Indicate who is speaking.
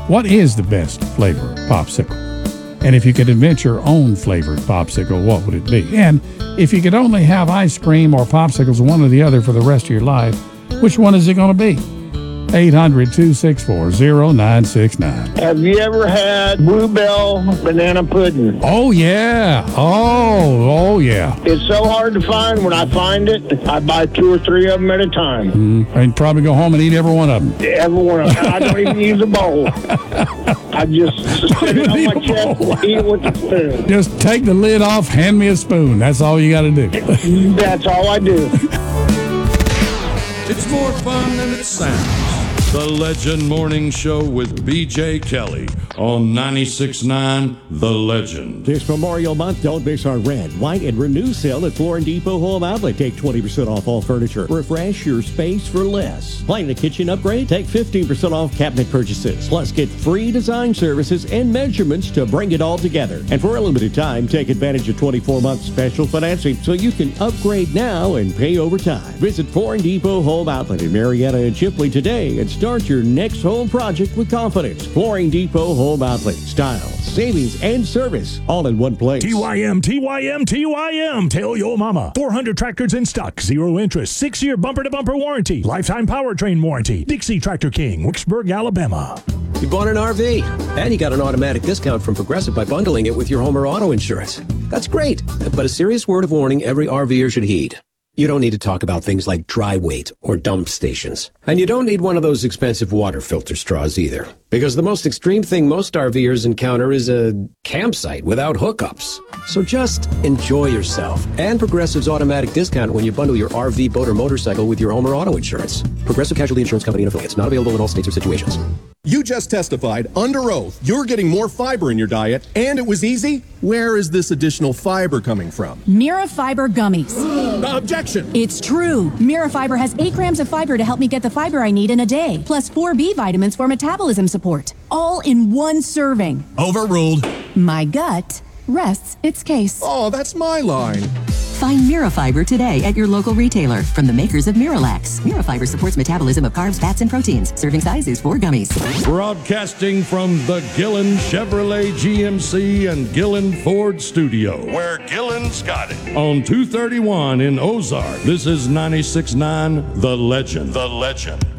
Speaker 1: What is the best flavor popsicle? And if you could invent your own flavored popsicle, what would it be? And if you could only have ice cream or popsicles, one or the other, for the rest of your life, which one is it going to be? 800-264-0969.
Speaker 2: Have you ever had Bluebell banana pudding?
Speaker 1: Oh, yeah. Oh, yeah.
Speaker 2: It's so hard to find. When I find it, I buy 2 or 3 of them at a time.
Speaker 1: And probably go home and eat every one of them.
Speaker 2: Every one of them. I don't even use a bowl. I just sit it on my chest and eat it with the spoon.
Speaker 1: Just take the lid off, hand me a spoon. That's all you got to do.
Speaker 2: That's all I do.
Speaker 3: It's more fun than it sounds. The Legend Morning Show with B.J. Kelly on 96.9 The Legend.
Speaker 4: This Memorial Month, don't miss our red, white, and renew sale at Flooring Depot Home Outlet. Take 20% off all furniture. Refresh your space for less. Planning a kitchen upgrade? Take 15% off cabinet purchases. Plus, get free design services and measurements to bring it all together. And for a limited time, take advantage of 24-month special financing so you can upgrade now and pay over time. Visit Flooring Depot Home Outlet in Marietta and Chipley today and start your next home project with confidence. Flooring Depot Home Outlet. Style, savings, and service all in one place.
Speaker 5: TYM. Tell your mama. 400 tractors in stock. 0 interest. 6-year bumper-to-bumper warranty. Lifetime powertrain warranty. Dixie Tractor King, Wicksburg, Alabama.
Speaker 6: You bought an RV, and you got an automatic discount from Progressive by bundling it with your home or auto insurance. That's great, but a serious word of warning every RVer should heed. You don't need to talk about things like dry weight or dump stations. And you don't need one of those expensive water filter straws either. Because the most extreme thing most RVers encounter is a campsite without hookups. So just enjoy yourself. And Progressive's automatic discount when you bundle your RV, boat, or motorcycle with your home or auto insurance. Progressive Casualty Insurance Company and affiliates. Not available in all states or situations.
Speaker 7: You just testified under oath you're getting more fiber in your diet, and it was easy? Where is this additional fiber coming from?
Speaker 8: Mirafiber gummies.
Speaker 7: Objection!
Speaker 8: It's true. Mirafiber has 8 grams of fiber to help me get the fiber I need in a day, plus 4 B vitamins for metabolism support, all in one serving.
Speaker 7: Overruled.
Speaker 8: My gut rests its case.
Speaker 7: Oh, that's my line.
Speaker 9: Find Mirafiber today at your local retailer from the makers of Miralax. Mirafiber supports metabolism of carbs, fats, and proteins. Serving size is 4 gummies.
Speaker 3: Broadcasting from the Gillen Chevrolet GMC and Gillen Ford studio, where Gillen's got it. On 231 in Ozark, this is 96.9 The Legend. The Legend.